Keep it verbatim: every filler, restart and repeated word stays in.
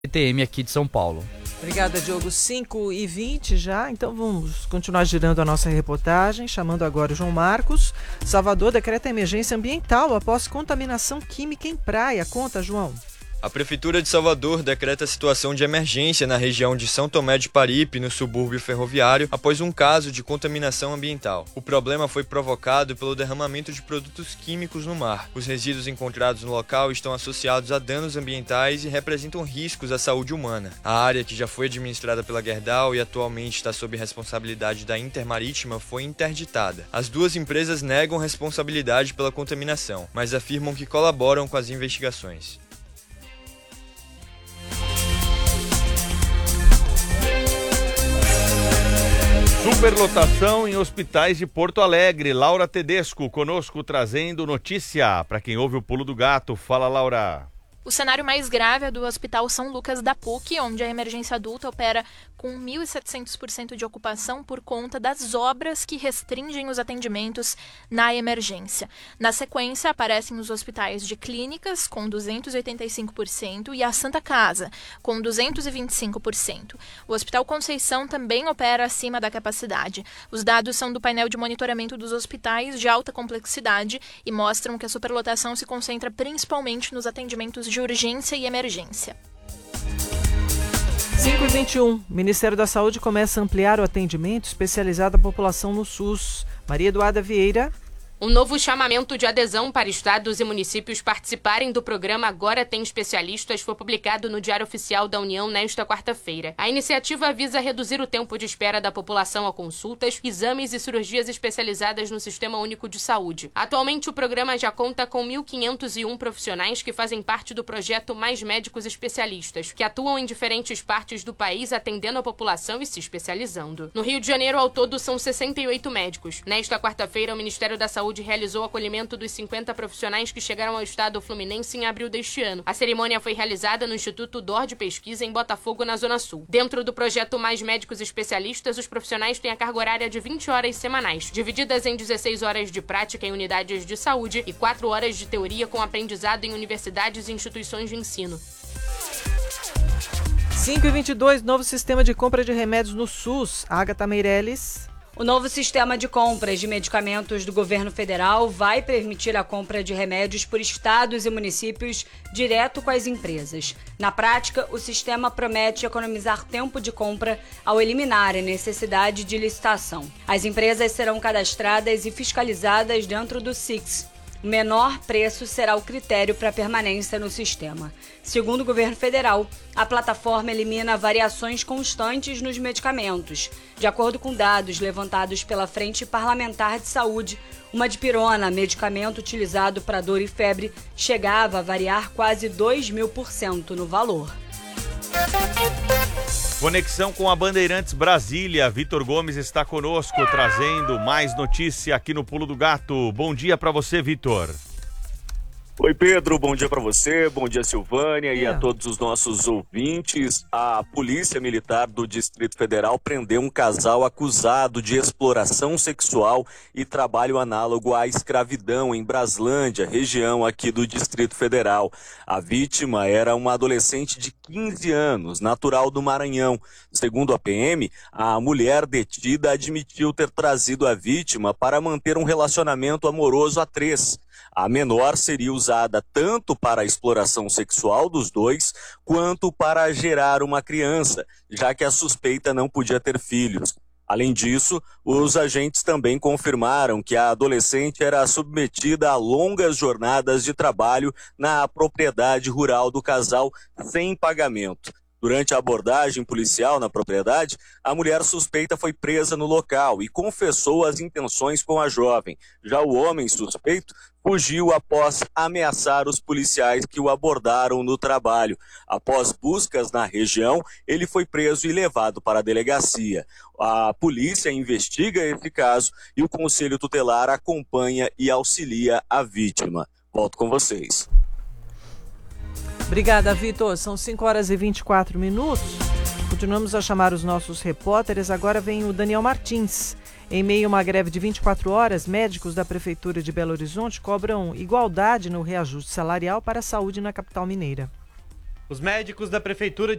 T M aqui de São Paulo. Obrigada, Diogo. cinco e vinte já, então vamos continuar girando a nossa reportagem, chamando agora o João Marcos. Salvador decreta emergência ambiental após contaminação química em praia. Conta, João. A Prefeitura de Salvador decreta situação de emergência na região de São Tomé de Paripe, no subúrbio ferroviário, após um caso de contaminação ambiental. O problema foi provocado pelo derramamento de produtos químicos no mar. Os resíduos encontrados no local estão associados a danos ambientais e representam riscos à saúde humana. A área, que já foi administrada pela Gerdau e atualmente está sob responsabilidade da Intermarítima, foi interditada. As duas empresas negam responsabilidade pela contaminação, mas afirmam que colaboram com as investigações. Superlotação em hospitais de Porto Alegre. Laura Tedesco conosco trazendo notícia. Para quem ouve o Pulo do Gato, fala, Laura. O cenário mais grave é do Hospital São Lucas da P U C, onde a emergência adulta opera com mil e setecentos por cento de ocupação por conta das obras que restringem os atendimentos na emergência. Na sequência, aparecem os hospitais de clínicas, com duzentos e oitenta e cinco por cento, e a Santa Casa, com duzentos e vinte e cinco por cento. O Hospital Conceição também opera acima da capacidade. Os dados são do painel de monitoramento dos hospitais de alta complexidade e mostram que a superlotação se concentra principalmente nos atendimentos de urgência e emergência. cinco e vinte e um. O Ministério da Saúde começa a ampliar o atendimento especializado à população no SUS. Maria Eduarda Vieira. Um novo chamamento de adesão para estados e municípios participarem do programa Agora Tem Especialistas foi publicado no Diário Oficial da União nesta quarta-feira. A iniciativa visa reduzir o tempo de espera da população a consultas, exames e cirurgias especializadas no Sistema Único de Saúde. Atualmente, o programa já conta com mil quinhentos e um profissionais que fazem parte do projeto Mais Médicos Especialistas, que atuam em diferentes partes do país atendendo a população e se especializando. No Rio de Janeiro, ao todo, são sessenta e oito médicos. Nesta quarta-feira, o Ministério da Saúde realizou o acolhimento dos cinquenta profissionais que chegaram ao estado fluminense em abril deste ano. A cerimônia foi realizada no Instituto D O R de Pesquisa em Botafogo, na Zona Sul. Dentro do projeto Mais Médicos Especialistas, os profissionais têm a carga horária de vinte horas semanais, divididas em dezesseis horas de prática em unidades de saúde e quatro horas de teoria com aprendizado em universidades e instituições de ensino. cinco e vinte e dois. Novo sistema de compra de remédios no SUS. Agatha Meirelles. O novo sistema de compras de medicamentos do governo federal vai permitir a compra de remédios por estados e municípios direto com as empresas. Na prática, o sistema promete economizar tempo de compra ao eliminar a necessidade de licitação. As empresas serão cadastradas e fiscalizadas dentro do S I X. O menor preço será o critério para permanência no sistema. Segundo o governo federal, a plataforma elimina variações constantes nos medicamentos. De acordo com dados levantados pela Frente Parlamentar de Saúde, uma dipirona, medicamento utilizado para dor e febre, chegava a variar quase dois mil por cento no valor. Conexão com a Bandeirantes Brasília. Vitor Gomes está conosco, trazendo mais notícia aqui no Pulo do Gato. Bom dia para você, Vitor. Oi, Pedro, bom dia para você, bom dia, Silvânia, é. e a todos os nossos ouvintes. A Polícia Militar do Distrito Federal prendeu um casal acusado de exploração sexual e trabalho análogo à escravidão em Braslândia, região aqui do Distrito Federal. A vítima era uma adolescente de quinze anos, natural do Maranhão. Segundo a P M, a mulher detida admitiu ter trazido a vítima para manter um relacionamento amoroso a três. A menor seria usada tanto para a exploração sexual dos dois, quanto para gerar uma criança, já que a suspeita não podia ter filhos. Além disso, os agentes também confirmaram que a adolescente era submetida a longas jornadas de trabalho na propriedade rural do casal sem pagamento. Durante a abordagem policial na propriedade, a mulher suspeita foi presa no local e confessou as intenções com a jovem. Já o homem suspeito fugiu após ameaçar os policiais que o abordaram no trabalho. Após buscas na região, ele foi preso e levado para a delegacia. A polícia investiga esse caso e o Conselho Tutelar acompanha e auxilia a vítima. Volto com vocês. Obrigada, Vitor. São cinco horas e vinte e quatro minutos. Continuamos a chamar os nossos repórteres. Agora vem o Daniel Martins. Em meio a uma greve de vinte e quatro horas, médicos da Prefeitura de Belo Horizonte cobram igualdade no reajuste salarial para a saúde na capital mineira. Os médicos da Prefeitura